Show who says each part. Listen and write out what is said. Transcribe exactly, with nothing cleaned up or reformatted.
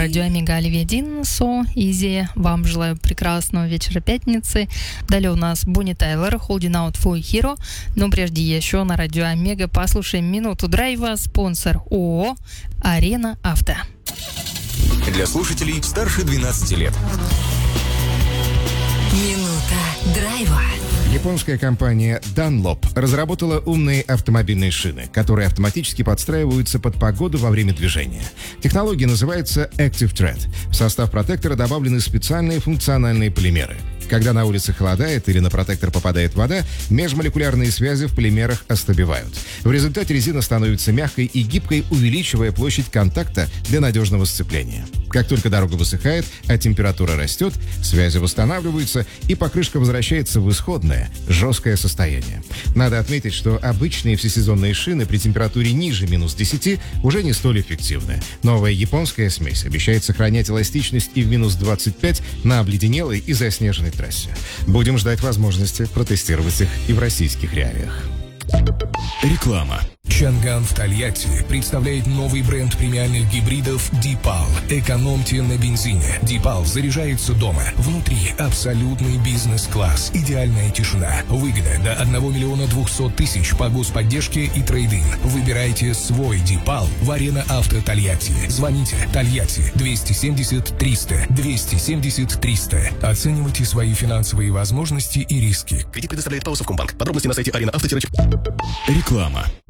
Speaker 1: радио Омега Оливия Динсо. Изи, вам желаю прекрасного вечера пятницы. Далее у нас Бонни Тайлер, Holding Out for Hero. Но прежде еще на радио Омега послушаем минуту драйва. Спонсор ООО «Арена Авто».
Speaker 2: Для слушателей старше двенадцати лет.
Speaker 3: Минута драйва.
Speaker 4: Японская компания Dunlop разработала умные автомобильные шины, которые автоматически подстраиваются под погоду во время движения. Технология называется Active Tread. В состав протектора добавлены специальные функциональные полимеры. Когда на улице холодает или на протектор попадает вода, межмолекулярные связи в полимерах ослабевают. В результате резина становится мягкой и гибкой, увеличивая площадь контакта для надежного сцепления. Как только дорога высыхает, а температура растет, связи восстанавливаются и покрышка возвращается в исходное, жесткое состояние. Надо отметить, что обычные всесезонные шины при температуре ниже минус десяти уже не столь эффективны. Новая японская смесь обещает сохранять эластичность и в минус двадцать пять на обледенелой и заснеженной трассе. Будем ждать возможности протестировать их и в российских реалиях.
Speaker 2: Реклама.
Speaker 5: Чанган в Тольятти представляет новый бренд премиальных гибридов Deepal. Экономьте на бензине. Deepal заряжается дома. Внутри абсолютный бизнес-класс. Идеальная тишина. Выгода до одного миллиона двухсот тысяч по господдержке и трейд-ин. Выбирайте свой Deepal в Арена Авто Тольятти. Звоните Тольятти двести семьдесят триста двести семьдесят триста. Оценивайте свои финансовые возможности и риски.
Speaker 6: Кредит предоставляет ПАО «Совкомбанк». Подробности на сайте арена авто.
Speaker 2: Реклама.